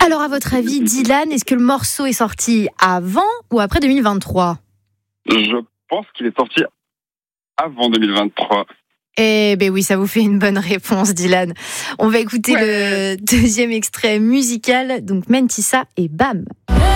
Alors, à votre avis, Dylan, est-ce que le morceau est sorti avant ou après 2023 ? Je pense qu'il est sorti avant 2023. Eh ben oui, ça vous fait une bonne réponse, Dylan. On va écouter le deuxième extrait musical, donc Mentissa et Bam.